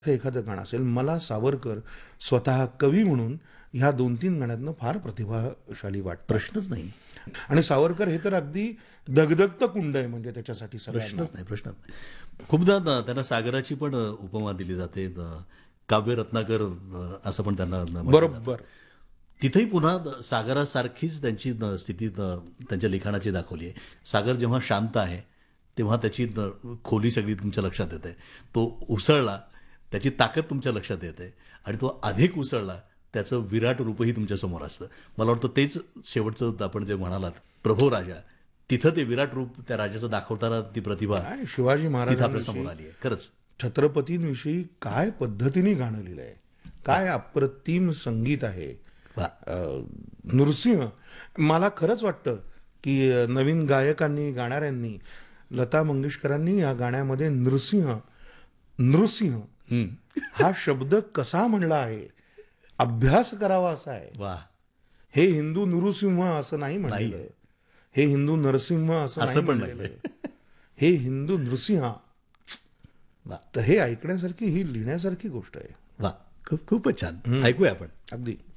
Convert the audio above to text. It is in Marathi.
एखादं गाणं असेल, मला सावरकर स्वतः कवी म्हणून ह्या 2-3 गाण्यांतनं फार प्रतिभाशाली वाटतात. प्रश्नच नाही. आणि सावरकर हे तर अगदी दगदगतं कुंड आहे म्हणजे त्याच्यासाठी सगळ्यांना. प्रश्नच नाही. खूपदा त्यांना सागराची पण उपमा दिली जाते. काव्य रत्नाकर असं पण त्यांना म्हटलं जातं. बरोबर. तिथेही पुन्हा सागरासारखीच त्यांची स्थिती त्यांच्या लिखाणाची दाखवली आहे. सागर जेव्हा शांत आहे तेव्हा त्याची खोली सगळी तुमच्या लक्षात येते. तो उसळला त्याची ताकद तुमच्या लक्षात येते आणि तो अधिक उसळला त्याचं विराट रूपही तुमच्यासमोर असतं. मला वाटतं तेच शेवटचं आपण जे म्हणालात प्रभो राजा, तिथं ते विराट रूप त्या राजाचं दाखवताना ती प्रतिभा काय शिवाजी तिथं आपल्या समोर महाराजांविषयी, आली आहे. खरंच छत्रपतींविषयी काय पद्धतीने गाणं लिहिलंय, काय अप्रतिम संगीत आहे. वा. नृसिंह, मला खरंच वाटतं की नवीन गायकांनी, गाणाऱ्यांनी, लता मंगेशकरांनी या गाण्यामध्ये नृसिंह नृसिंह हा शब्द कसा म्हणला आहे, अभ्यास करावा असा आहे. वा. हे हिंदू नृसिंह असं नाही म्हणलेलं, हे हिंदू नरसिंह असं नाही असं पण म्हणलेलं, हे हिंदू नृसिंह. वा. तर हे ऐकण्यासारखी, ही लिहिण्यासारखी गोष्ट आहे. वा. खूपच छान. ऐकूया आपण. अगदी.